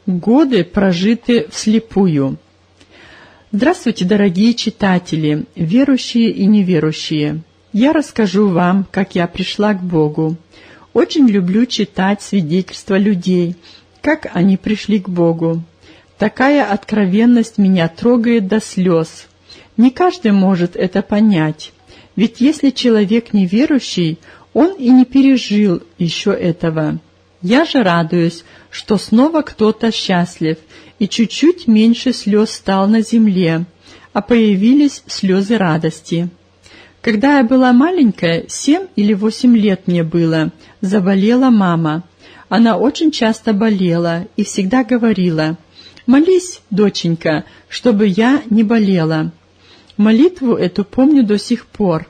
Годы прожиты вслепую. Здравствуйте, дорогие читатели, верующие и неверующие. Я расскажу вам, как я пришла к Богу. Очень люблю читать свидетельства людей, как они пришли к Богу. Такая откровенность меня трогает до слез. Не каждый может это понять, ведь если человек неверующий, он и не пережил еще этого. Я же радуюсь, что снова кто-то счастлив, и чуть-чуть меньше слез стал на земле, а появились слезы радости. Когда я была маленькая, 7 или 8 лет мне было, заболела мама. Она очень часто болела и всегда говорила: «Молись, доченька, чтобы я не болела». Молитву эту помню до сих пор.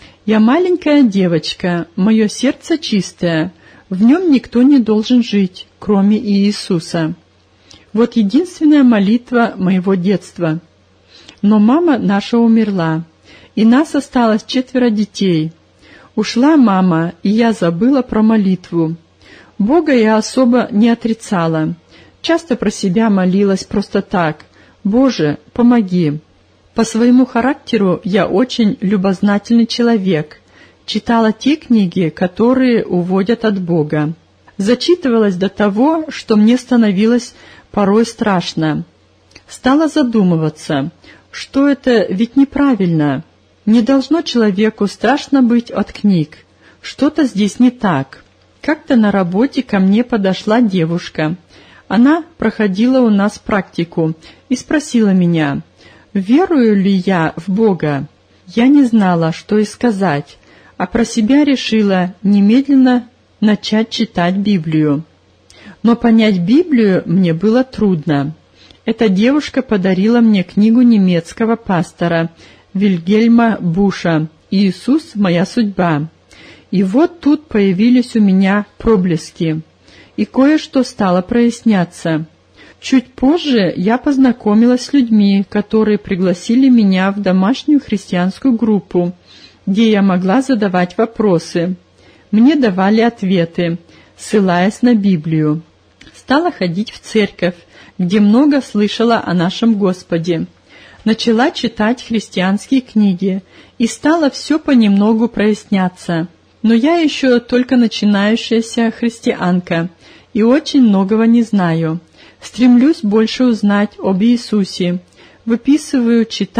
Я маленькая девочка, мое сердце чистое, в нем никто не должен жить, кроме Иисуса. Вот единственная молитва моего детства. Но мама наша умерла, и нас осталось 4 детей. Ушла мама, и я забыла про молитву. Бога я особо не отрицала. Часто про себя молилась просто так: «Боже, помоги». По своему характеру я очень любознательный человек. Читала те книги, которые уводят от Бога. Зачитывалась до того, что мне становилось порой страшно. Стала задумываться, что это ведь неправильно. Не должно человеку страшно быть от книг. Что-то здесь не так. Как-то на работе ко мне подошла девушка. Она проходила у нас практику и спросила меня, верую ли я в Бога. Я не знала, что и сказать, а про себя решила немедленно начать читать Библию. Но понять Библию мне было трудно. Эта девушка подарила мне книгу немецкого пастора Вильгельма Буша «Иисус – моя судьба». И вот тут появились у меня проблески, и кое-что стало проясняться. Чуть позже я познакомилась с людьми, которые пригласили меня в домашнюю христианскую группу, где я могла задавать вопросы. Мне давали ответы, ссылаясь на Библию. Стала ходить в церковь, где много слышала о нашем Господе. Начала читать христианские книги, и стало все понемногу проясняться. Но я еще только начинающаяся христианка, и очень многого не знаю. Стремлюсь больше узнать об Иисусе. Выписываю, читаю